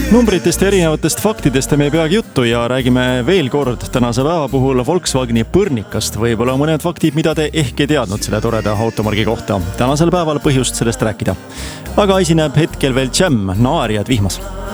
Numbritest ja erinevatest faktidest me peagi juttu ja räägime veel kord tänase päeva puhul Volkswageni põrnikast. Võib-olla mõned faktid, mida te ehk ei teadnud selle toreda automargi kohta. Tänasel päeval põhjust sellest rääkida. Aga esineb hetkel veel Jam, Naarijad vihmas.